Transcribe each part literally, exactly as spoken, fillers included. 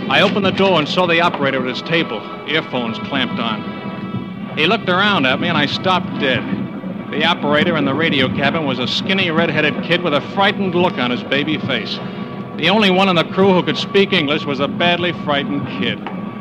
I opened the door and saw the operator at his table, earphones clamped on. He looked around at me, and I stopped dead. The operator in the radio cabin was a skinny, red-headed kid with a frightened look on his baby face. The only one in the crew who could speak English was a badly frightened kid.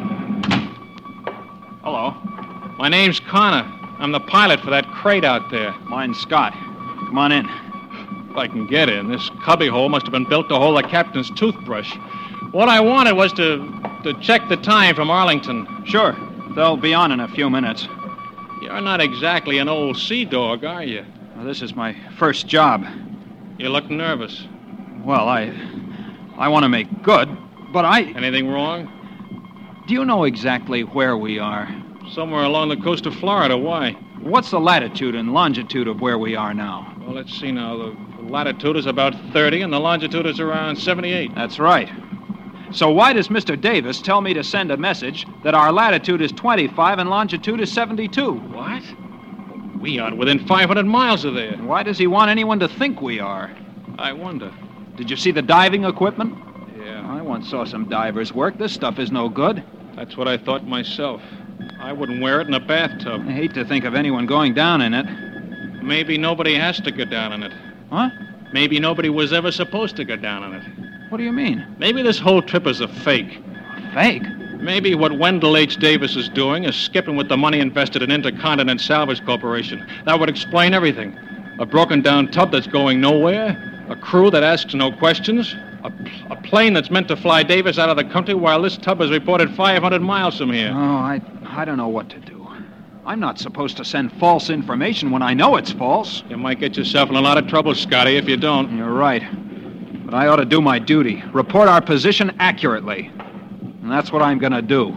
Hello. My name's Connor. I'm the pilot for that crate out there. Mine's Scott. Come on in. If I can get in. This cubbyhole must have been built to hold the captain's toothbrush. What I wanted was to, to check the time from Arlington. Sure. They'll be on in a few minutes. You're not exactly an old sea dog, are you? Well, this is my first job. You look nervous. Well, I... I want to make good, but I... Anything wrong? Do you know exactly where we are? Somewhere along the coast of Florida. Why? What's the latitude and longitude of where we are now? Well, let's see now. The latitude is about thirty, and the longitude is around seventy-eight. That's right. So why does Mister Davis tell me to send a message that our latitude is twenty-five and longitude is seventy-two? What? We aren't within five hundred miles of there. Why does he want anyone to think we are? I wonder. Did you see the diving equipment? Yeah. I once saw some divers work. This stuff is no good. That's what I thought myself. I wouldn't wear it in a bathtub. I hate to think of anyone going down in it. Maybe nobody has to go down in it. Huh? Maybe nobody was ever supposed to go down in it. What do you mean? Maybe this whole trip is a fake. Fake? Maybe what Wendell H. Davis is doing is skipping with the money invested in Intercontinental Salvage Corporation. That would explain everything. A broken-down tub that's going nowhere, a crew that asks no questions, a, a plane that's meant to fly Davis out of the country while this tub is reported five hundred miles from here. Oh, I, I don't know what to do. I'm not supposed to send false information when I know it's false. You might get yourself in a lot of trouble, Scotty, if you don't. You're right. But I ought to do my duty. Report our position accurately. And that's what I'm going to do.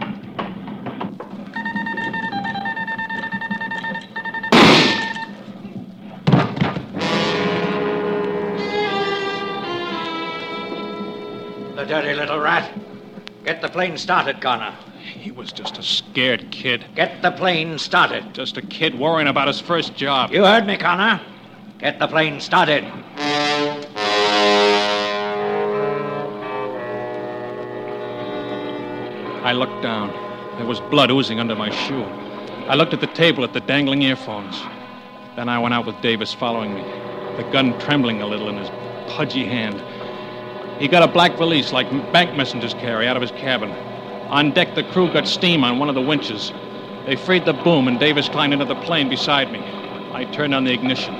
The dirty little rat. Get the plane started, Connor. He was just a scared kid. Get the plane started. Just a kid worrying about his first job. You heard me, Connor. Get the plane started. I looked down. There was blood oozing under my shoe. I looked at the table at the dangling earphones. Then I went out with Davis following me, the gun trembling a little in his pudgy hand. He got a black valise like bank messengers carry out of his cabin. On deck, the crew got steam on one of the winches. They freed the boom, and Davis climbed into the plane beside me. I turned on the ignition.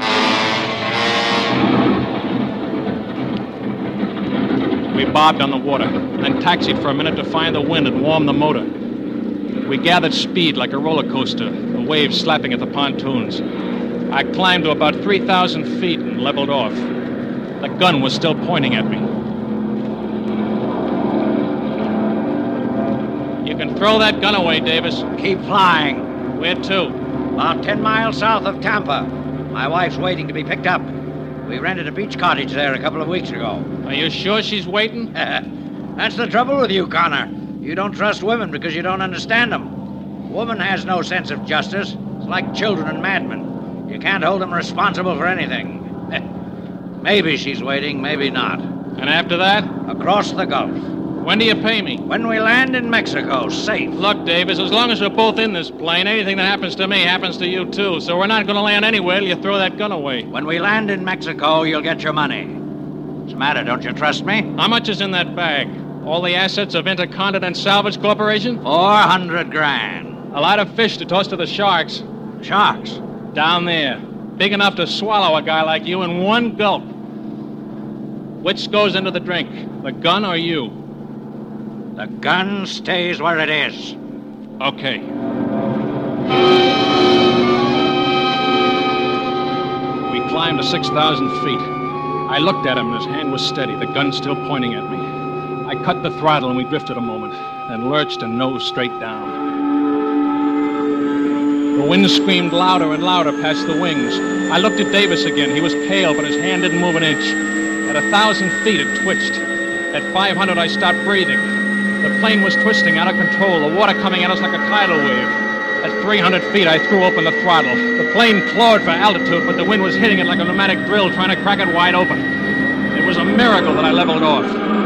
We bobbed on the water, then taxied for a minute to find the wind and warm the motor. We gathered speed like a roller coaster, the waves slapping at the pontoons. I climbed to about three thousand feet and leveled off. The gun was still pointing at me. You can throw that gun away, Davis. Keep flying. Where to? About ten miles south of Tampa. My wife's waiting to be picked up. We rented a beach cottage there a couple of weeks ago. Are you sure she's waiting? That's the trouble with you, Connor. You don't trust women because you don't understand them. Woman has no sense of justice. It's like children and madmen. You can't hold them responsible for anything. Maybe she's waiting, maybe not. And after that? Across the Gulf. When do you pay me? When we land in Mexico, safe. Look, Davis, as long as we're both in this plane, anything that happens to me happens to you, too. So we're not going to land anywhere till you throw that gun away. When we land in Mexico, you'll get your money. What's the matter? Don't you trust me? How much is in that bag? All the assets of Intercontinental Salvage Corporation? Four hundred grand. A lot of fish to toss to the sharks. Sharks? Down there. Big enough to swallow a guy like you in one gulp. Which goes into the drink? The gun or you? The gun stays where it is. Okay. We climbed to six thousand feet. I looked at him and his hand was steady, the gun still pointing at me. I cut the throttle and we drifted a moment, then lurched and nosed straight down. The wind screamed louder and louder past the wings. I looked at Davis again. He was pale, but his hand didn't move an inch. At a thousand feet, it twitched. At five hundred, I stopped breathing. The plane was twisting out of control, the water coming at us like a tidal wave. At three hundred feet, I threw open the throttle. The plane clawed for altitude, but the wind was hitting it like a pneumatic drill trying to crack it wide open. It was a miracle that I leveled off.